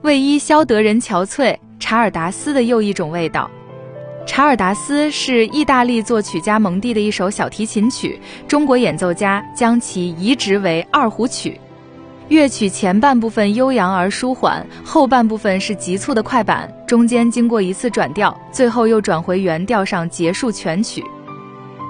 卫伊肖德人憔悴，查尔达斯的又一种味道。查尔达斯是意大利作曲家蒙蒂的一首小提琴曲，中国演奏家将其移植为二胡曲。乐曲前半部分悠扬而舒缓，后半部分是急促的快板，中间经过一次转调，最后又转回原调上结束全曲。